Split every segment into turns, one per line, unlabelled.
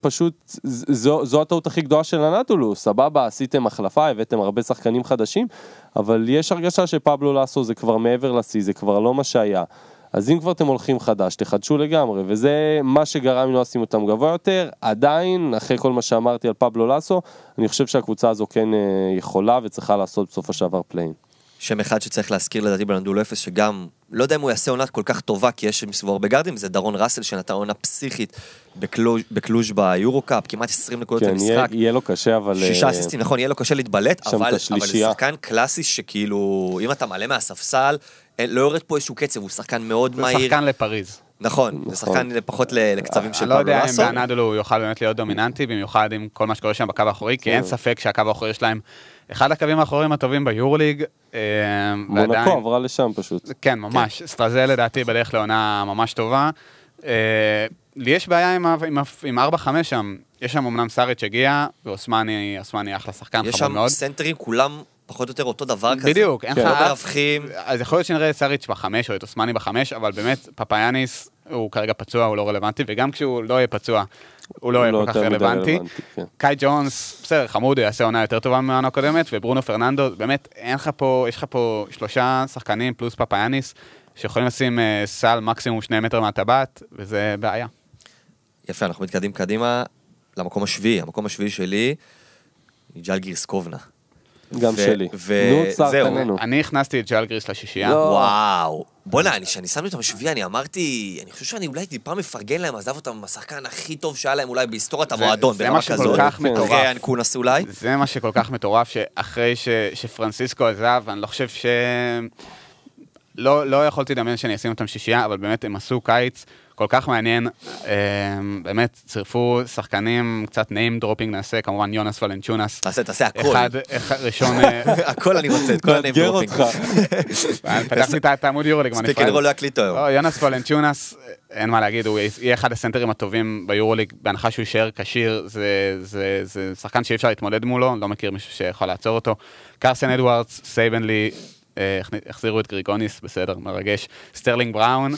פשוט, זו הטעות הכי גדולה של הנטולו, סבבה, עשיתם החלפה, הבאתם הרבה שחקנים חדשים, אבל יש הרגשה שפבלו לסו זה כבר מעבר לשיא, זה כבר לא מה שהיה. אז אם כבר אתם הולכים חדש, תחדשו לגמרי, וזה מה שגרם אם לא עשינו אותם גבוה יותר. עדיין, אחרי כל מה שאמרתי על פבלו לסו, אני חושב שהקבוצה הזו כן יכולה וצריכה לעשות בסוף השעבר פליין.
שם אחד שצריך להזכיר לדעתי בנדולו אפס, שגם, לא יודע אם הוא יעשה עונה כל כך טובה, כי יש מסביבו הרבה גארדים, זה דרון ראסל שנתן עונה פסיכית בקלוז' ביורו-קאפ, כמעט 20 נקודות למשחק.
כן, יהיה לו קשה, אבל...
6 אסיסטים, נכון, יהיה לו קשה להתבלט, אבל זה שחקן קלאסי שכאילו, אם אתה מעלה מהספסל, לא יורד פה איזשהו קצב, הוא שחקן מאוד מהיר.
זה שחקן לפריז.
נכון, זה שחקן פחות לקצבים של
פבלו לסו.
פבלו
לא
לסו.
יודע אם באנדולו הוא יוכל באמת להיות דומיננטי, במיוחד עם כל מה שקורה שם בקו האחורי, כי אין ספק שהקו האחורי שלהם אחד הקווים האחוריים הטובים ביורוליג.
מונקו עברה לשם פשוט.
כן, ממש. סטרזל לדעתי בדרך לעונה ממש טובה. לי יש בעיה עם 4-5 שם. יש שם אמנם סאריץ' הגיע, ואוסמני אחלה שחקן חמוד מאוד.
יש שם סנטרים כולם פחות או יותר אותו דבר כזה.
בדיוק.
לא מרווחים.
אז יכול להיות שנראה סאריץ' ב5 או את אוסמני ב5, אבל באמת פפאיאניס הוא כרגע פצוע, הוא לא רלוונטי, וגם כשהוא לא יהיה פצוע, הוא לא יהיה כל כך רלוונטי. קאי ג'ונס, בסדר, חמוד, הוא יעשה עונה יותר טובה מהעונה הקודמת, וברונו פרננדו, באמת, יש לך פה 3 שחקנים פלוס פפאיאניס, שיכולים לשים סל מקסימום 2 מטר מהטבעת, וזה בעיה.
יפה, אנחנו מתקדים קדימה למקום השביעי. המקום השביעי שלי, ג'לגיריס קובנה.
גם שלי.
וזהו.
אני הכנסתי את ג'לגיריס לשישייה.
וואו. בוא'נה, כשאני שמתי אותם בשביעי, אני חושב שאני אולי טיפה מפרגן להם, עזב אותם השחקן הכי טוב שהיה להם אולי בהיסטוריית המועדון.
זה מה שכל כך מטורף.
אחרי אנקונס אולי.
זה מה שכל כך מטורף, שאחרי שפרנסיסקו עזב, אני לא חושב לא יכולתי לדמיין שאני אשים אותם שישייה, אבל באמת הם עשו קיץ כל כך מעניין, באמת צירפו שחקנים, קצת name dropping נעשה, כמובן יונס ולנצ'ונס.
תעשה הכל.
אחד ראשון...
הכל אני רוצה, את כל ה-name dropping.
פתחתי את העמוד יורוליג.
ספיקי לראות לא יקליטו היום.
יונס ולנצ'ונס, אין מה להגיד, הוא יהיה אחד הסנטרים הטובים ביורוליג, בהנחה שהוא יישאר כשיר, זה שחקן שאי אפשר להתמודד מולו, לא מכיר מישהו שיכול לעצור אותו. קרסן אדוארדס, סייבנלי, החזירו את גריגוניס, בסדר, מרגש, סטרלינג בראון,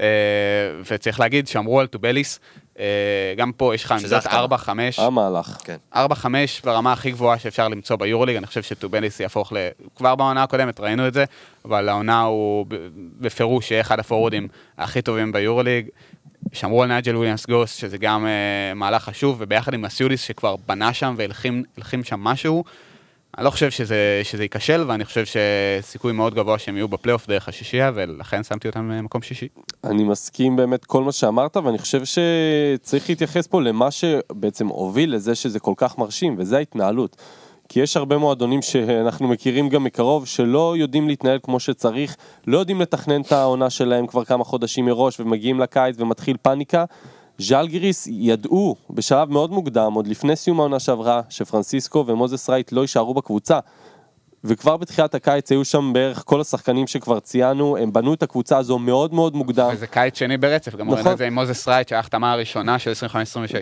וצריך להגיד שאמרו על טובליס, גם פה יש לך עמדות 4-5,
המהלך.
4-5 ברמה הכי גבוהה שאפשר למצוא ביורוליג, אני חושב שטובליס יהפוך כבר בעונה הקודמת, ראינו את זה, אבל העונה הוא בפירוש שיהיה אחד הפורורדים הכי טובים ביורוליג, שמרו על נג'ל וויליאמס גוס, שזה גם מהלך חשוב, וביחד עם מסיודיס שכבר בנה שם והלחים שם משהו, אני לא חושב שזה ייכשל, ואני חושב שסיכוי מאוד גבוה שהם יהיו בפלייאוף דרך השישייה, ולכן שמתי אותם במקום שישי.
אני מסכים באמת כל מה שאמרת, ואני חושב שצריך להתייחס פה למה שבעצם הוביל לזה שזה כל כך מרשים, וזה ההתנהלות. כי יש הרבה מועדונים שאנחנו מכירים גם מקרוב, שלא יודעים להתנהל כמו שצריך, לא יודעים לתכנן את העונה שלהם כבר כמה חודשים מראש, ומגיעים לקיץ ומתחיל פאניקה. ז'אלגיריס ידעו בשלב מאוד מוקדם, עוד לפני סיום העונה שעברה, שפרנסיסקו ומוזס רייט לא יישארו בקבוצה, וכבר בתחילת הקיץ היו שם בערך כל השחקנים שכבר ציינו, הם בנו את הקבוצה הזו מאוד מאוד מוקדם.
וזה קיץ שני ברצף, גם רואים את זה עם מוזס רייט, שההחתמה הראשונה של 25-26.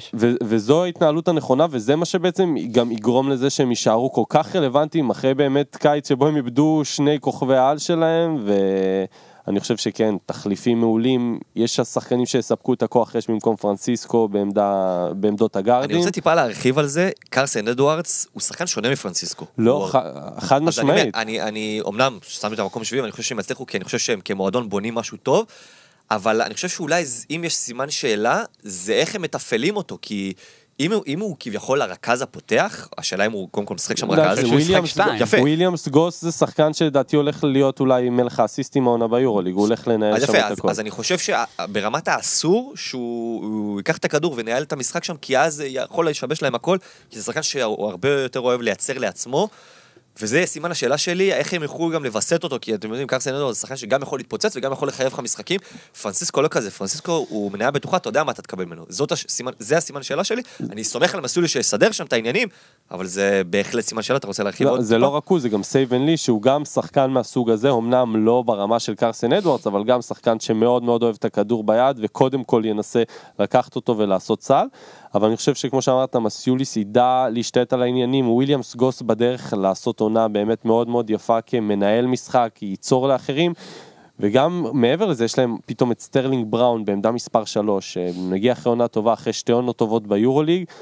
וזו ההתנהלות הנכונה, וזה מה שבעצם גם יגרום לזה שהם יישארו כל כך רלוונטיים, אחרי באמת קיץ שבו הם איבדו 2 כוכבי העל שלהם, אני חושב שכן, תחליפים מעולים, יש השחקנים שיספקו את הכוח יש במקום פרנסיסקו בעמדות הגארדים.
אני רוצה טיפה להרחיב על זה, קרסן אדוארדס הוא שחקן שונה מפרנסיסקו.
לא, חד משמעית.
אני אומנם שמתי את המקום שביעי, ואני חושב שהם הצליחו, כי אני חושב שהם כמועדון בונים משהו טוב, אבל אני חושב שאולי אם יש סימן שאלה, זה איך הם מתפעלים אותו, כי אם הוא כביכול הרכז הפותח, השאלה אם הוא קודם כל משחק שם רכז.
וויליאמס גוס זה שחקן שלדעתי הולך להיות אולי מלך האסיסטים העונה ביורוליג, הוא הולך לנהל שם את הכל.
אז אני חושב שברמת האסור, שהוא ייקח את הכדור ונהל את המשחק שם, כי אז יכול לשבש להם הכל, כי זה שחקן שהוא הרבה יותר אוהב לייצר לעצמו, וזה סימן השאלה שלי, איך הם יכולו גם לבסט אותו, כי אתם יודעים, קרסן אדוארדס זה שחקן שגם יכול להתפוצץ וגם יכול לחייב לך משחקים. פרנסיסקו לא כזה, פרנסיסקו הוא מניה בטוחה, אתה יודע מה אתה תקבל ממנו. זה הסימן השאלה שלי, אני סומך על המסלול שיסדר שם את העניינים, אבל זה בהחלט סימן שאלה, אתה רוצה להרחיב עוד?
זה לא רק הוא, זה גם סייבן לי, שהוא גם שחקן מהסוג הזה, אמנם לא ברמה של קרסן אדוארדס, אבל גם שחקן שמאוד מאוד אוהב את הכדור ביד, וקודם כל ינסה לקחת אותו ולעשות סל. אבל אני חושב שכמו שאמרת, מסיוליס ידע להשתת על העניינים, וויליאמס גוס בדרך לעשות עונה באמת מאוד מאוד יפה כמנהל משחק, ייצור לאחרים, וגם מעבר לזה יש להם פתאום את סטרלינג בראון בעמדה מספר 3, נגיע אחרי עונה טובה, אחרי 2 עונות טובות ביורוליג,